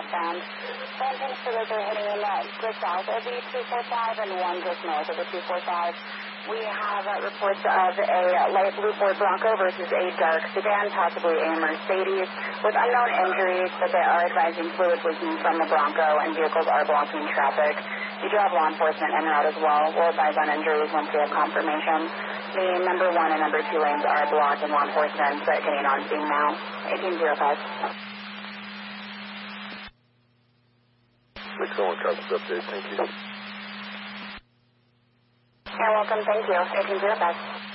westbound. One tends to those are heading just south of the 245 and one just north of the 245. We have reports of a light blue Ford Bronco versus a dark sedan, possibly a Mercedes, with unknown injuries, but they are advising fluid leaking from the Bronco and vehicles are blocking traffic. You do have law enforcement en route as well. We'll advise on injuries once we have confirmation. The number 1 and number 2 lanes are blocked and law enforcement getting on scene now. 1805. Please go on traffic update. Thank you. You're welcome. Thank you. 1805.